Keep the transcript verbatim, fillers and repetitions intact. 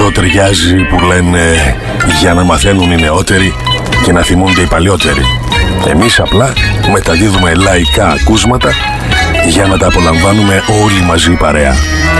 αυτό ταιριάζει που λένε για να μαθαίνουν οι νεότεροι και να θυμούνται οι παλιότεροι. Εμείς απλά μεταδίδουμε λαϊκά ακούσματα για να τα απολαμβάνουμε όλοι μαζί παρέα.